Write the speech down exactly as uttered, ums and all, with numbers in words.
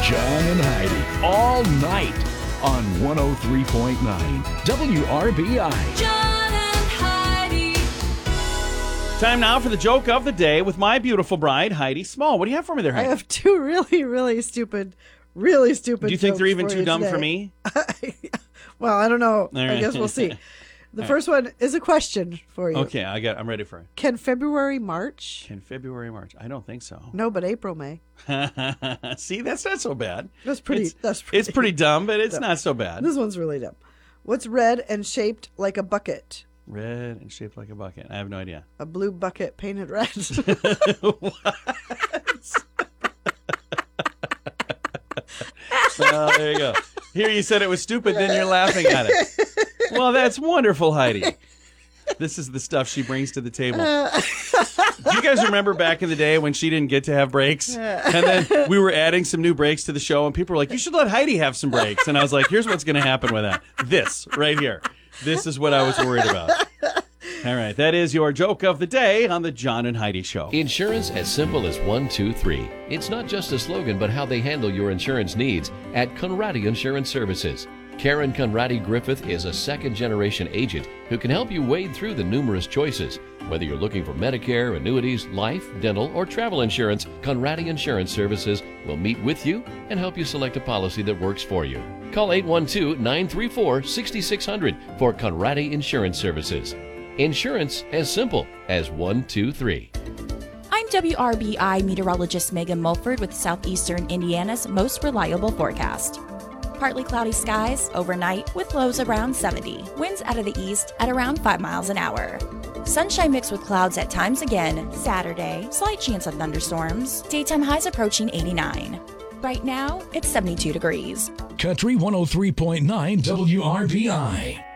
John and Heidi, all night on one oh three point nine W R B I. John and Heidi. Time now for the joke of the day with my beautiful bride, Heidi Small. What do you have for me there, I Heidi? have two really, really stupid, really stupid Do you think jokes they're even for too you dumb today. for me? Well, I don't know. All I right. guess we'll see. The All first one is a question for you. Okay, I got. I'm ready for it. Can February March? Can February, March? I don't think so. No, but April May. See, that's not so bad. That's pretty. It's, that's pretty. it's pretty dumb, but it's dumb. not so bad. This one's really dumb. What's red and shaped like a bucket? Red and shaped like a bucket. I have no idea. A blue bucket painted red. Oh, there you go. Here you said it was stupid, then you're laughing at it. Well, that's wonderful, Heidi. This is the stuff she brings to the table. Do you guys remember back in the day when she didn't get to have breaks? And then we were adding some new breaks to the show, and people were like, you should let Heidi have some breaks. And I was like, here's what's going to happen with that. This right here. This is what I was worried about. All right, that is your joke of the day on the John and Heidi Show. Insurance as simple as one, two, three. It's not just a slogan, but how they handle your insurance needs at Conradi Insurance Services. Karen Conradi Griffith is a second-generation agent who can help you wade through the numerous choices. Whether you're looking for Medicare, annuities, life, dental, or travel insurance, Conradi Insurance Services will meet with you and help you select a policy that works for you. Call eight one two, nine three four, six six zero zero for Conradi Insurance Services. Insurance as simple as one, two, three. I'm W R B I meteorologist Megan Mulford with Southeastern Indiana's most reliable forecast. Partly cloudy skies overnight with lows around seventy. Winds out of the east at around five miles an hour. Sunshine mixed with clouds at times again. Saturday, slight chance of thunderstorms. Daytime highs approaching eighty-nine. Right now, it's seventy-two degrees. Country one oh three point nine W R B I.